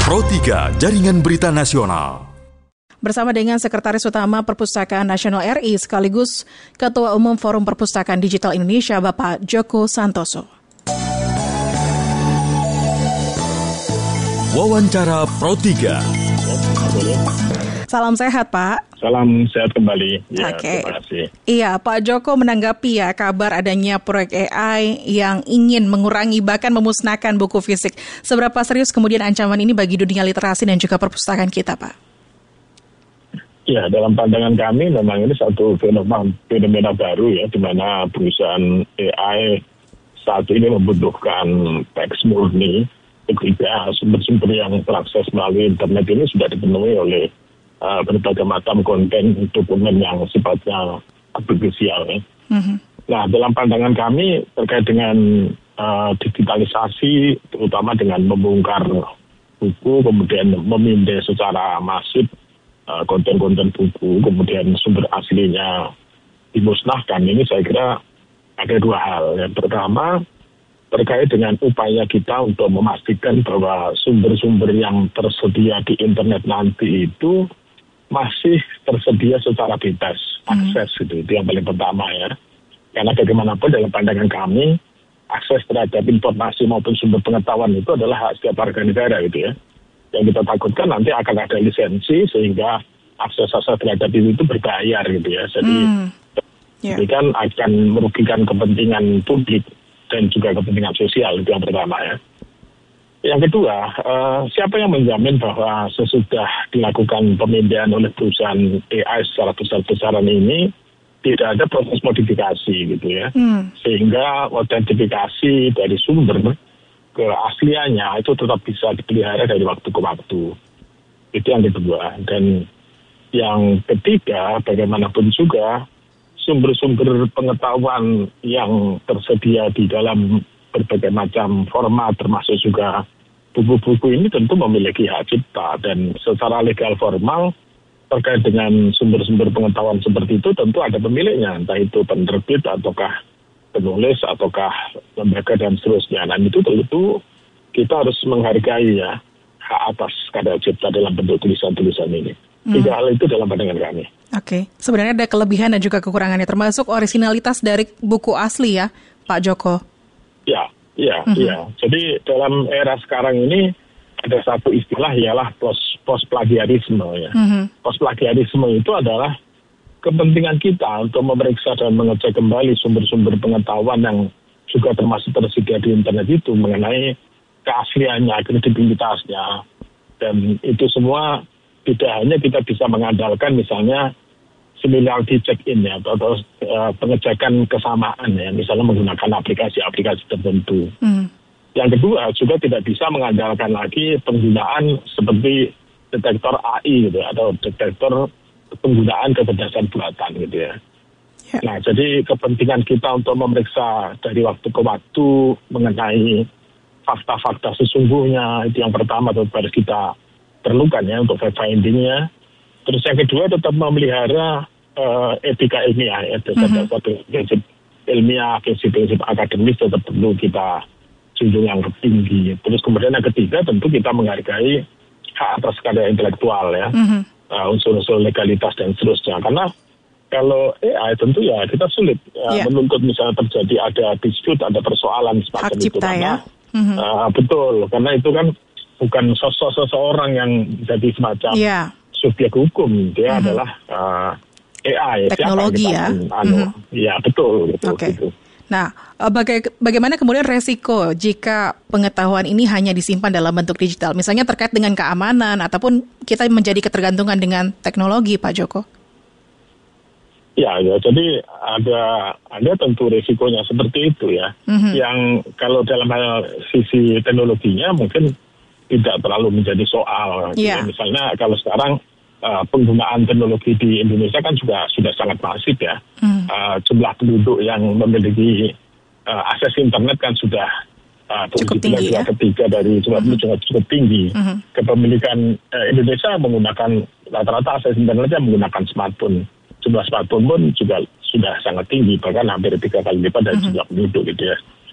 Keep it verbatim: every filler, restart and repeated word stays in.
Pro tiga Jaringan Berita Nasional. Bersama dengan Sekretaris Utama Perpustakaan Nasional R I sekaligus Ketua Umum Forum Perpustakaan Digital Indonesia, Bapak Djoko Santoso. Wawancara Pro tiga. Salam sehat, Pak. Salam sehat kembali. Ya, Oke. Terima kasih. Iya, Pak Djoko menanggapi ya kabar adanya proyek A I yang ingin mengurangi bahkan memusnahkan buku fisik. Seberapa serius kemudian ancaman ini bagi dunia literasi dan juga perpustakaan kita, Pak? Ya, dalam pandangan kami memang ini satu fenomena, fenomena baru ya, di mana perusahaan A I saat ini membutuhkan teks murni ketika sumber-sumber yang terakses melalui internet ini sudah dipenuhi oleh uh, berbagai macam konten dokumen yang sifatnya artifisial. Ya. Mm-hmm. Nah, dalam pandangan kami terkait dengan uh, digitalisasi, terutama dengan membongkar buku, kemudian memindai secara masif Uh, konten-konten buku, kemudian sumber aslinya dimusnahkan, ini saya kira ada dua hal. Yang pertama, terkait dengan upaya kita untuk memastikan bahwa sumber-sumber yang tersedia di internet nanti itu masih tersedia secara bebas, akses hmm. itu, itu yang paling pertama ya. Karena bagaimanapun dalam pandangan kami, akses terhadap informasi maupun sumber pengetahuan itu adalah hak setiap warga negara gitu ya. Yang kita takutkan nanti akan ada lisensi sehingga akses-akses terhadap itu, itu berbayar gitu ya. Jadi mm. yeah. ini kan akan merugikan kepentingan publik dan juga kepentingan sosial, itu yang pertama ya. Yang kedua, uh, siapa yang menjamin bahwa sesudah dilakukan pemindaian oleh perusahaan A I secara besar-besaran ini tidak ada proses modifikasi gitu ya. Mm. Sehingga autentifikasi dari sumber keasliannya itu tetap bisa dipelihara dari waktu ke waktu. Itu yang kedua. Dan yang ketiga, bagaimanapun juga sumber-sumber pengetahuan yang tersedia di dalam berbagai macam format, termasuk juga buku-buku ini tentu memiliki hak cipta. Dan secara legal formal terkait dengan sumber-sumber pengetahuan seperti itu tentu ada pemiliknya, entah itu penerbit ataukah penulis ataukah lembaga dan seterusnya. Nah itu tentu kita harus menghargai ya hak atas karya cipta dalam bentuk tulisan-tulisan ini. Tiga hmm. hal itu dalam pandangan kami. Oke, okay. Sebenarnya ada kelebihan dan juga kekurangannya, termasuk originalitas dari buku asli ya, Pak Djoko. Ya, ya, hmm. ya. Jadi dalam era sekarang ini ada satu istilah ialah post post plagiarisme ya. Hmm. Post plagiarisme itu adalah kepentingan kita untuk memeriksa dan mengecek kembali sumber-sumber pengetahuan yang juga termasuk tersedia di internet itu mengenai keasliannya, kredibilitasnya. Dan itu semua tidak hanya kita bisa mengandalkan misalnya similarity check-in ya, atau, atau uh, pengecekan kesamaan ya, misalnya menggunakan aplikasi-aplikasi tertentu. Hmm. Yang kedua, juga tidak bisa mengandalkan lagi penggunaan seperti detektor A I gitu, atau detektor penggunaan kecerdasan buatan gitu ya. ya. Nah, jadi kepentingan kita untuk memeriksa dari waktu ke waktu mengenai fakta-fakta sesungguhnya itu yang pertama tetap harus kita perlukan ya untuk fact finding-nya. Terus yang kedua tetap memelihara uh, etika ilmiah ya, mm-hmm. prinsip ilmiah, prinsip-prinsip akademis tetap perlu kita junjung yang tinggi. Terus kemudian yang ketiga tentu kita menghargai hak atas karya intelektual ya. Mm-hmm. Uh, unsur-unsur legalitas dan seterusnya. Karena kalau A I tentu ya kita sulit uh, yeah. menuntut misalnya terjadi ada dispute, ada persoalan semacam hak itu. Cipta, karena, ya? mm-hmm. uh, betul, karena itu kan bukan sosok seseorang yang jadi semacam yeah. subjek hukum. Dia mm-hmm. adalah uh, A I. Teknologi ya? Anu, mm-hmm. Ya betul. betul okay. gitu. Nah, baga- bagaimana kemudian resiko jika pengetahuan ini hanya disimpan dalam bentuk digital? Misalnya terkait dengan keamanan ataupun kita menjadi ketergantungan dengan teknologi, Pak Djoko? Ya, ya, jadi ada ada tentu resikonya seperti itu ya. Mm-hmm. Yang kalau dalam hal sisi teknologinya mungkin tidak terlalu menjadi soal. Yeah. Ya. Misalnya kalau sekarang Uh, penggunaan teknologi di Indonesia kan juga sudah sangat masif ya. Hmm. Uh, jumlah penduduk yang memiliki uh, akses internet kan sudah uh, cukup tinggi ya. Ketiga dari jumlah penduduk hmm. cukup tinggi. Hmm. Kepemilikan uh, Indonesia menggunakan rata-rata akses internetnya menggunakan smartphone. Jumlah smartphone pun juga sudah sangat tinggi, bahkan hampir tiga kali lipat dari hmm. jumlah penduduk gitu ya.